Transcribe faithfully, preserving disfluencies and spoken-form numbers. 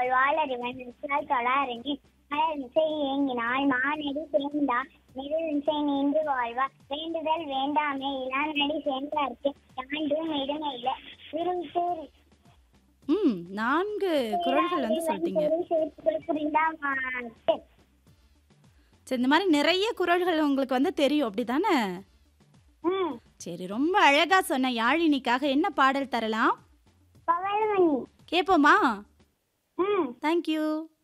போல் வாழறிவன் விசால் தொழாரணி மலர் மிசை ஏங்கினால் மானடி சேர்ந்தா நெடுவிசை நீண்டு வாழ்வா வேண்டுதல் வேண்டாமே இளாநடி சேர்ந்தார்க்கு யாண்டும் இடுமையில விரும்பு ம் நான்கு குறள்கள் வந்து சொல்லிட்டீங்க. புரிந்தாமாட்டு சரி, இந்த மாதிரி நிறைய குறள்கள் உங்களுக்கு வந்து தெரியும் அப்படிதானே? ம் சரி, ரொம்ப அழகா சொன்ன யாழினிக்காக என்ன பாடல் தரலாம்? பவளமணி கேட்போமா? ம் தேங்க்யூ.